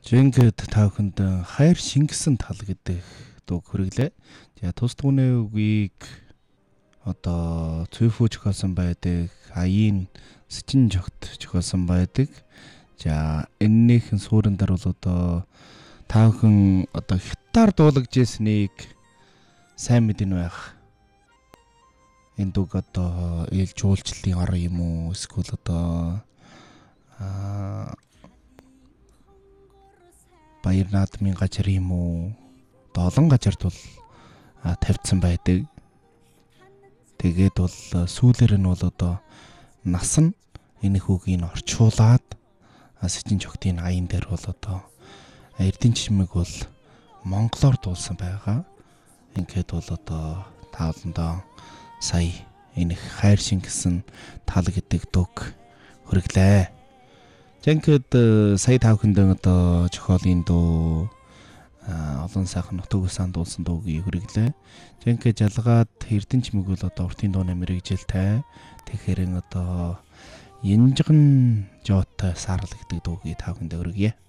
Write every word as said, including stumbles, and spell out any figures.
Жингээд та бүхэнд хайр шингэсэн тал гэдэг дуу хүргэлээ. За тус түүний үгийг одоо Цүфүү зохиолсон байдаг, Аяын Сэчин жогт зохиолсон байдаг. За энэнийхэн суурин дээр бол одоо та бүхэн одоо хятаар дуулагдж ирснийг сайн мэдэн байх. Энэ дууг одоо ил жуулчлалын ор юм уу? Эсвэл одоо аа Баяр наадмын газар юм уу? Олон газарт бол тавьдсан байдаг. Тэгээд бол сүүлээр нь бол одоо нас нь энэ хүүгийг орчуулад Сэчин жогтын аян дээр бол одоо Эрдэнэ чимэг бол монголоор дуулсан байгаа. Ингээд бол одоо тааландаа сая энэ хайр шингэсэн тал гэдэг дууг хүргэлээ. Жинхэд сая тав хүндэн одоо зохиолын дуу олон сайхан нутаг усан дуулсан дуугийг хүргэлээ. Жинхэд жалгаад Эрдэнэ чимэг бол одоо уртын дууны мэрэгжилтэй. Тэгэхээр одоо Янжган жоотой саарл гэдэг дуугийг тав хүндээ хүргье.